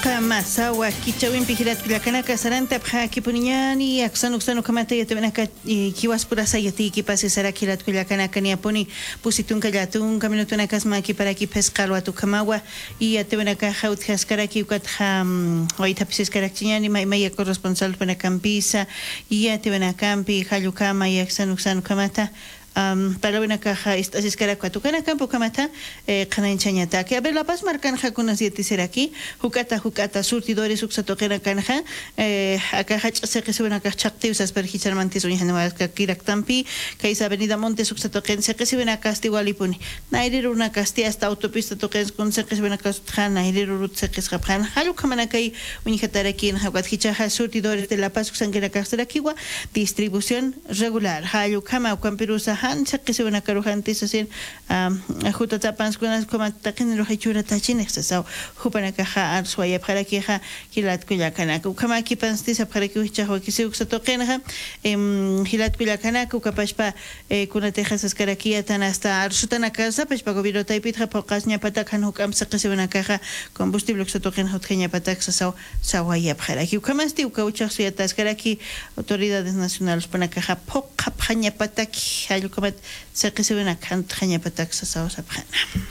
masawa kichawin pihirat kullakanaka saranta pha kipuniñani aksanuk kamata yatabenaka kiwaspura sayati kipase sara kirat kullakanaka niapuni pusitunka yatunka minutunakas maki para ki pescalo kamawa y yatabenaka haut haskaraki ukatha oita piseskarachñani maya corresponsal para campisa y yatabenaka hayukama y aksanuk kamata para una caja estas escaraca tu cana campo camata cananchañata que a ver la paz marcan con siete ser aquí jukata surtidores uxatokena canja acá se que se ven acá chacte usas perhichar mantes uña no que kirak tampi que es avenida Montes uxatoken se que se ven acá igualipuni naire una castilla hasta autopista token con se que se ven acá naire rut se que escapan halu kamana kai uñjatara aquí en jagat hichaja surtidores de la paz uxanguera castera kiwa distribución regular halu kama camperusa hancha que se van a carujantes así justo tapan con como taken lo hechura tachines eso jupana caja arsuaya para que ja hilat kuyakana como aquí panstis para que ucha que se usa tokenja hilat kuyakana kupashpa kuna tejas escaraquia tan hasta arsutana casa pues para gobierno taipitra pokasnya patakan hukam se que se van a caja combustible que se token hotkeña patax eso sawaya para que como este ukaucha su escaraqui autoridades nacionales para caja poca paña pataki como se que se ven acá en Traña Pataxa Sausa Prana.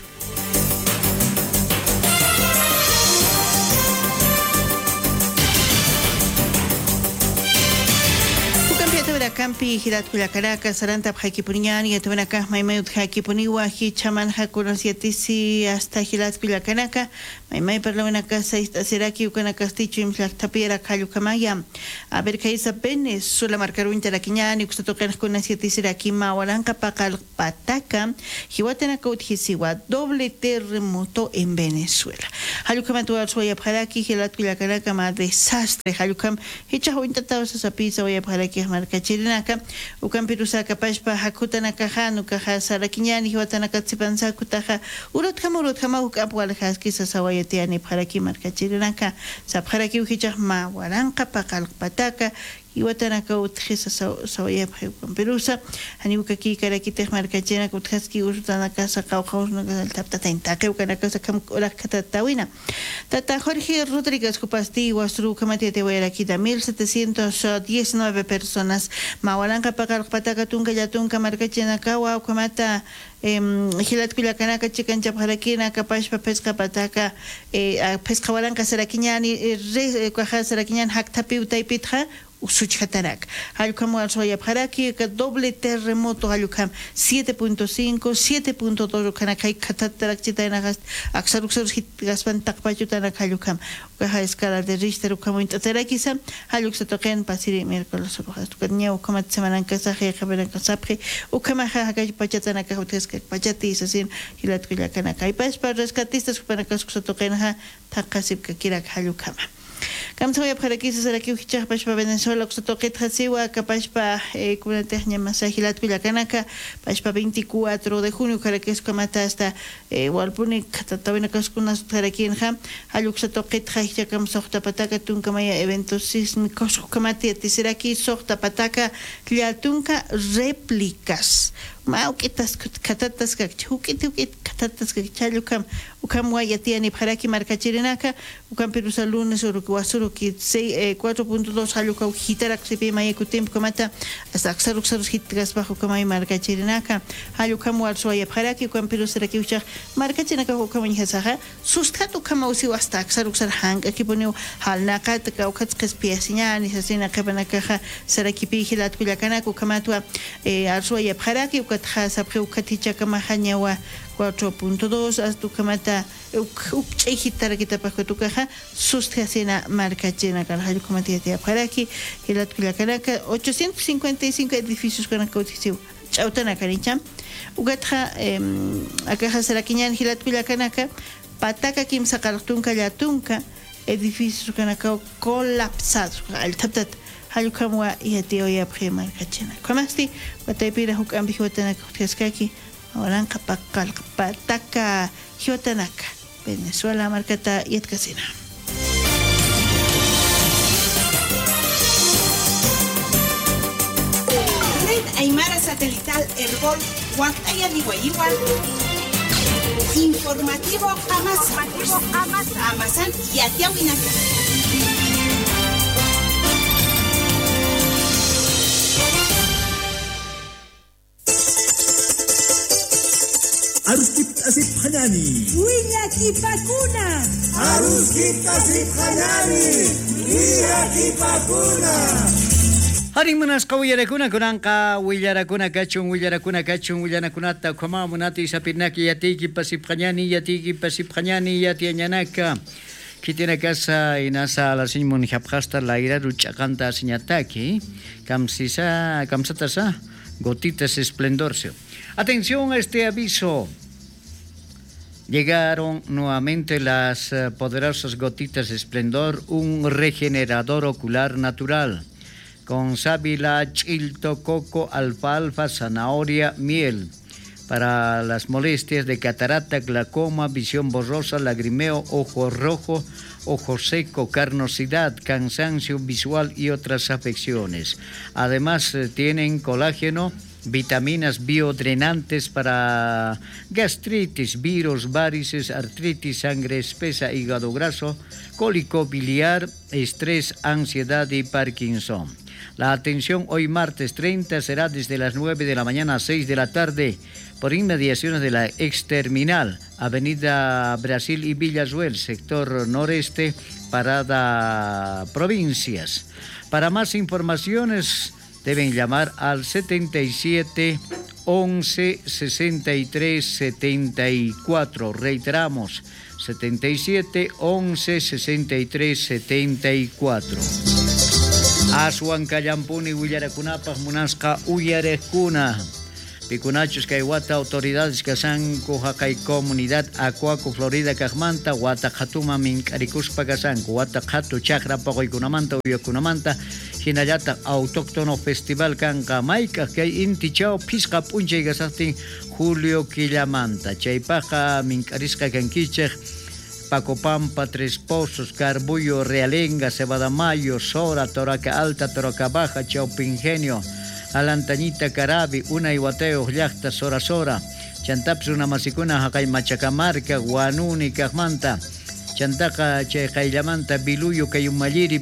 Campi hirat kullakaraka saranta phaikipuniñani yatabenaka maymayut hakipuniwa hi chaman hakunasiatisi hasta hilat kullakanaka maymay parlawenaka saista seraki ukana casticho imslaktapiera kallukamaya a ver que isa benes sula marcaru interakiñani uxatokan kunasiatisi seraki mawalanka pakal pataka hiwatanaka uthisiwa doble terremoto en Venezuela halukama tu alsoya pharaki hilat kullakanaka ma desastre halukam hicha intentado esa pizza voy a pharaki marcachi naka ukampirusa kapashpa hakutanaka hanu kaha sarakiñani hiwatanaka tsipansa kutaha urut kama ukapwal haskisa sawayatiani pharaki markachirinaka sapharaki uhichah ma waranqa paqal pataka hiwatanaka utkhisa sawaya ukampirusa hani ukaki karaki teh markachina kuthaski urutanaka saqawqawsna taptata intaqe ukanaka sakam urakhatatawina tata Jorge Rodríguez Cupasti wasru kamatete wayrakita 1719 personas mawalanka paqal pataka tunka yatunka markachina kawa ukamata hilat kullakanaka chikancha pharakina kapashpa pesca pataka pesca walanka sarakiñani kaha sarakiñani haktapi utaipitha usuchatarak halukam alsoya pharaki que doble terremoto halukam 7.5 7.2 kanakai katatarak chitaina gas aksaruxarus gaspan takpachutana halukam kaha escala de Richter ukam intaterakisa haluksotoken pasiri miércoles rojas tukanya ukamat semanan kasaje khaberan kasapre ukama haga pachatana kahuteska pachati sasin hilat kullakana kai pas para rescatistas para kasuksotoken ha takasip kakirak halukama Kamsoya para que se será que uhichah pashpa Venezuela oxotoket hasiwa kapashpa kuna tehña masajilat kullakanaka pashpa 24 de junio para que eskamata hasta walpuni katatawina kaskunas para quien ha haluxotoket hajcha kam sohta pataka tunka maya eventos sísmicos kamati será que sohta pataka liatunka réplicas maukitas katatas kakchukit katatas kakchalukam ukam wayatiani para que markachirinaka ukam perusa lunes wasuru ki 4.2 haluka hitarak sepe maya kutem komata hasta aksaruxarus hitgas bajo kamay markachirinaka halukam walsoya para que ukam perusa ki ucha markachinaka ukam hasaha sustatu kamausi hasta aksaruxar hanga ki poniu halnaka taka ukats kaspiasiñani hasina kabanaka sarakipi hilat kullakanaka ukamatwa alsoya para que ukatha ukaticha kama hanyawa 4.2 hasta kamata ukchejitara kitapakutukaja sustjasina marcachena kanajal komatiya paraki hilat kullakanaka 855 edificios kanaka utisiu chautana kanicham ugatja akaja sarakiñan hilat kullakanaka pataka kimsa qartunka yatunka edificios kanaka colapsados al taptat halukamwa yatio ya marcachena komasti wataypira hukam bihuatanaka utjaskaki Oranka pakal pataka hiotanaka Venezuela marcata yetkasina. Red Aymara Satelital Herbol Guantaya Nihuayiguan Informativo Amasan Yatiawinaka. Aruskip asip hanani. Willaki Pakuna. Aruskip asip hanani. Willaki Pakuna. Harimunas kawiyarakuna kunanka willarakuna kachun willanakunata kamamunati sapinaki yatiki pasipqañani yatiañanaka kitina casa inasa alasinmun hapqasta lairaru ch'aqanta asiñataki kamsatasa gotitas esplendorcio. Atención a este aviso. Llegaron nuevamente las poderosas gotitas de esplendor, un regenerador ocular natural con sábila, chilto, coco, alfalfa, zanahoria, miel para las molestias de catarata, glaucoma, visión borrosa, lagrimeo, ojo rojo, ojo seco, carnosidad, cansancio visual y otras afecciones. Además tienen colágeno, vitaminas biodrenantes para gastritis, virus, varices, artritis, sangre espesa, hígado graso, cólico biliar, estrés, ansiedad y Parkinson. La atención hoy martes 30 será desde las 9 de la mañana a 6 de la tarde por inmediaciones de la exterminal, Avenida Brasil y Villazuel, sector noreste, parada Provincias. Para más informaciones deben llamar al 77 11 63 74. Reiteramos, 77 11 63 74. Aswan Callampuni Willarakunapaj Munasqa Uyarekuna Picunachos Kaiwata autoridades Casanco Hakay comunidad Acuaco Florida Kajmanta Wata Hatuma Minkarikuspa Casanco Wata Hatu Chakra Pagoikunamanta Uyakunamanta Hinayata autóctono festival Kanka Maika Kay Intichao Pisca Punche Gasati Julio Quillamanta Chaypaja Minkariska Kankichej Pacopampa, Tres Pozos, Carbullo, Realenga, Cebadamayo, Sora, Toraca Alta, Toraca Baja, Chaupingenio, Alantañita, Carabi, Una Iguateo, Llacta, Sora Sora, Chantapsuna, Masicuna, Jacay Machacamarca, Guanuni, Cajmanta, Chantaca, Chejaylamanta, Biluyo, Cayumayiri,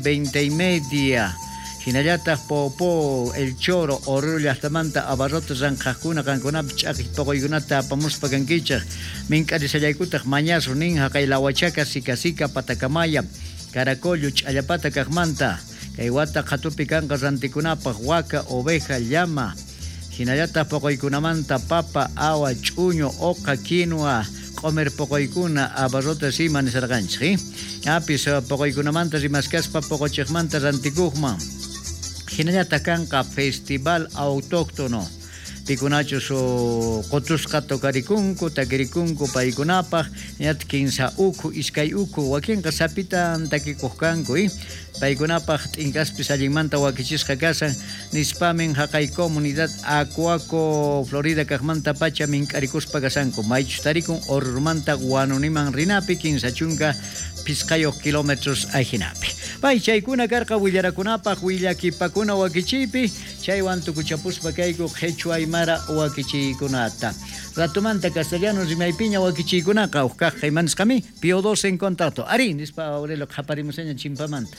20:30. Hinayata, Popo, El Choro, Orullo, Astamanta, Abarrota, Zanjajuna, Cancunap, Chaquipogoyunata, Pamuspa, Canquicha, Mincarisayacuta, Mañazo, Ninja, Kailahuachaca, Sicasica, Patacamaya, Caracollo, Chayapata, Cajmanta, Kaiwata, Jatupicanca, Ranticunapa, Huaca, Oveja, Llama, Hinayata, Pocoicunamanta, Papa, Agua, Chuño, Oca, Quinoa, Comer Pocoicuna, Abarrota, Siman, Sarganchi, Apis, Pocoicunamanta, Rimascaspa, Pocochegmanta, Ranticujma. Hinayata Kanka Festival Autóctono. Picunachos o Cotusca Tocaricunco, Taquiricunco, Paikunapa, Yatkinsa Uku, Iskay Uku, Wakinka Sapitan, Taquicoscanco, Paikunapa, Incaspis Alimanta, Wakichisca Casa, Nispamen, Hakay Comunidad, Acuaco, Florida, Cajmanta, Pacha, Mincaricuspa Casanco, Maichtaricum, Ormanta, Guanuniman, Rinapi, Kinsachunca, Piscayo kilómetros a Jinapi. Pai chaykuna karqa willarakunapaq willakipakuna wakichiypi chaywan tukuchapuspa kayku qhechua aymara wakichiykunata. Ratumanta castellano rimaypiña wakichiykunaqa uqkaq qaymanisqami Pío XII en contacto. Ari nispa Aurelio qhaparimuseña chimpamanta.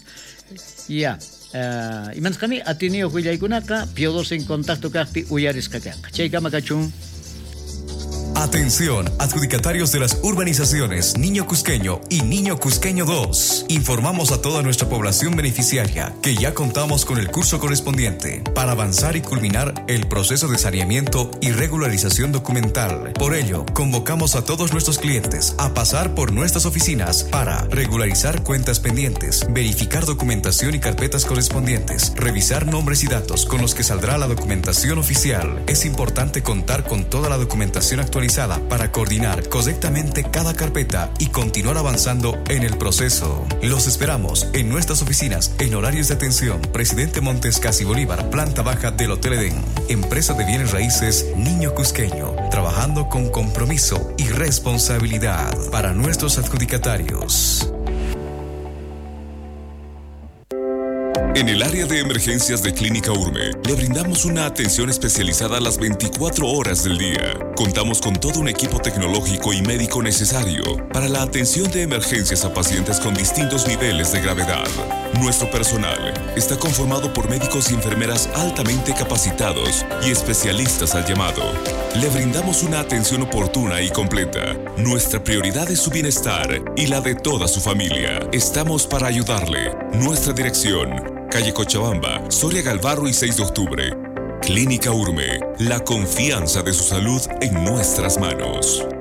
Ya. Imanisqami Ateneo willaykunaqa Pío XII en contacto kaqpi uyarisqa kanqa. Chaykama kachun. Atención, adjudicatarios de las urbanizaciones Niño Cusqueño y Niño Cusqueño 2. Informamos a toda nuestra población beneficiaria que ya contamos con el curso correspondiente para avanzar y culminar el proceso de saneamiento y regularización documental. Por ello, convocamos a todos nuestros clientes a pasar por nuestras oficinas para regularizar cuentas pendientes, verificar documentación y carpetas correspondientes, revisar nombres y datos con los que saldrá la documentación oficial. Es importante contar con toda la documentación actualizada para coordinar correctamente cada carpeta y continuar avanzando en el proceso. Los esperamos en nuestras oficinas en horarios de atención. Presidente Montes Casi Bolívar, planta baja del Hotel Edén. Empresa de bienes raíces Niño Cusqueño, trabajando con compromiso y responsabilidad para nuestros adjudicatarios. En el área de emergencias de Clínica Urme, le brindamos una atención especializada las 24 horas del día. Contamos con todo un equipo tecnológico y médico necesario para la atención de emergencias a pacientes con distintos niveles de gravedad. Nuestro personal está conformado por médicos y enfermeras altamente capacitados y especialistas al llamado. Le brindamos una atención oportuna y completa. Nuestra prioridad es su bienestar y la de toda su familia. Estamos para ayudarle. Nuestra dirección: calle Cochabamba, Soria Galvarro y 6 de octubre. Clínica Urme, la confianza de su salud en nuestras manos.